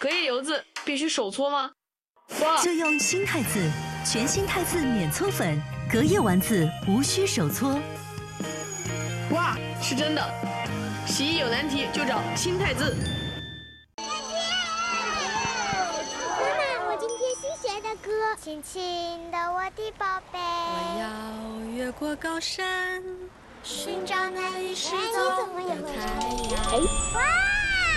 隔夜油渍必须手搓吗？哇， 就用新汰渍，全新汰渍免搓粉，隔夜丸子无需手搓。 哇，是真的！洗衣有难题就找新汰渍。 妈妈，我今天新学的歌，亲亲的我的宝贝。 我要越过高山，寻找那里失踪的太阳。 哇！